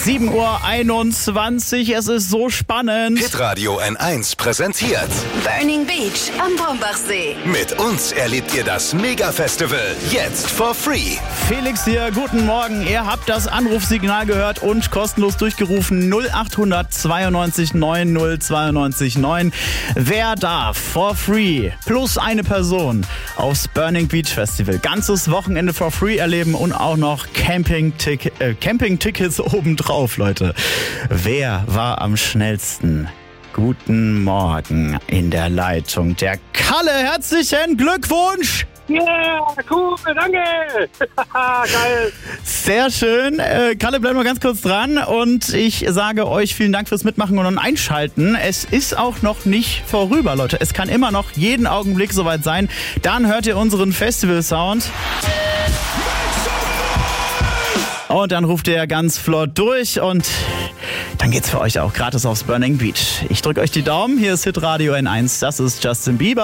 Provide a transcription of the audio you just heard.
7:21 Uhr, es ist so spannend. Hitradio N1 präsentiert Burning Beach am Brombachsee. Mit uns erlebt ihr das Mega-Festival jetzt for free. Felix hier, guten Morgen. Ihr habt das Anrufsignal gehört und kostenlos durchgerufen 0800 92 90 92 9. Wer darf for free plus eine Person aufs Burning Beach Festival ganzes Wochenende for free erleben und auch noch Campingtickets obendrauf, Leute. Wer war am schnellsten? Guten Morgen in der Leitung. Der Kalle, herzlichen Glückwunsch! Yeah, cool, danke! Geil! Sehr schön. Kalle, bleib mal ganz kurz dran und ich sage euch vielen Dank fürs Mitmachen und Einschalten. Es ist auch noch nicht vorüber, Leute. Es kann immer noch jeden Augenblick soweit sein. Dann hört ihr unseren Festival-Sound. Und dann ruft ihr ganz flott durch und dann geht's für euch auch gratis aufs Burning Beach. Ich drücke euch die Daumen. Hier ist Hitradio N1. Das ist Justin Bieber.